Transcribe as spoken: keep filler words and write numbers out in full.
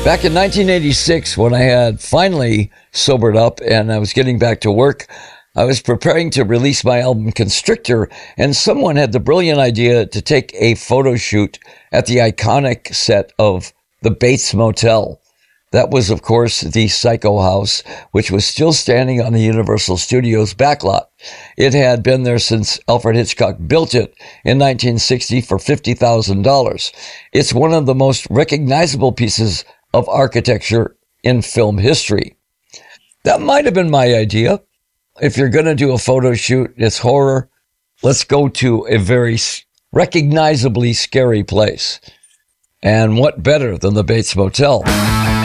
Back in nineteen eighty-six, when I had finally sobered up and I was getting back to work, I was preparing to release my album Constrictor, and someone had the brilliant idea to take a photo shoot at the iconic set of the Bates Motel. That was, of course, the Psycho House, which was still standing on the Universal Studios backlot. It had been there since Alfred Hitchcock built it in nineteen sixty for fifty thousand dollars. It's one of the most recognizable pieces of architecture in film history. That might have been my idea. If you're going to do a photo shoot, it's horror. Let's go to a very recognizably scary place. And what better than the Bates Motel?